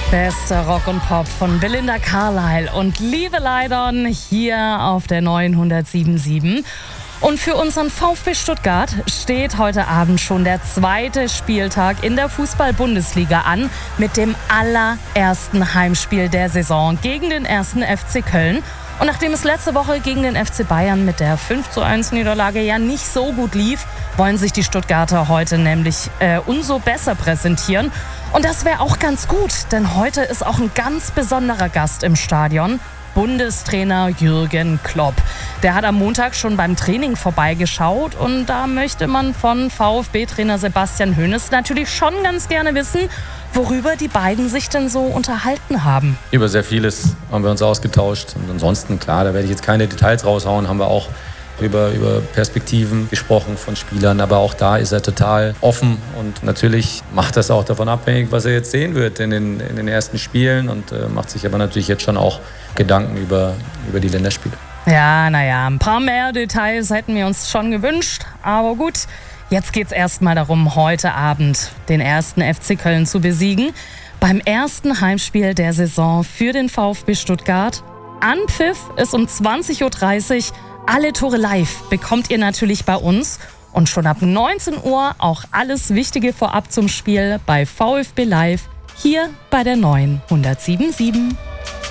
Bester Rock und Pop von Belinda Carlisle und Liebe Leidon hier auf der neuen 107.7. Und für unseren VfB Stuttgart steht heute Abend schon der zweite Spieltag in der Fußball-Bundesliga an mit dem allerersten Heimspiel der Saison gegen den 1. FC Köln. Und nachdem es letzte Woche gegen den FC Bayern mit der 5:1 Niederlage ja nicht so gut lief, wollen sich die Stuttgarter heute nämlich umso besser präsentieren. Und das wäre auch ganz gut, denn heute ist auch ein ganz besonderer Gast im Stadion. Bundestrainer Jürgen Klopp. Der hat am Montag schon beim Training vorbeigeschaut und da möchte man von VfB-Trainer Sebastian Hoeneß natürlich schon ganz gerne wissen, worüber die beiden sich denn so unterhalten haben. Über sehr vieles haben wir uns ausgetauscht und ansonsten, klar, da werde ich jetzt keine Details raushauen, haben wir auch über Perspektiven gesprochen von Spielern, aber auch da ist er total offen und natürlich macht das auch davon abhängig, was er jetzt sehen wird in den ersten Spielen und macht sich aber natürlich jetzt schon auch Gedanken über die Länderspiele. Ja, naja, ein paar mehr Details hätten wir uns schon gewünscht, aber gut, jetzt geht's erstmal darum, heute Abend den 1. FC Köln zu besiegen. Beim ersten Heimspiel der Saison für den VfB Stuttgart. Anpfiff ist um 20:30 Uhr. Alle Tore live bekommt ihr natürlich bei uns. Und schon ab 19 Uhr auch alles Wichtige vorab zum Spiel bei VfB Live hier bei der neuen 107.7.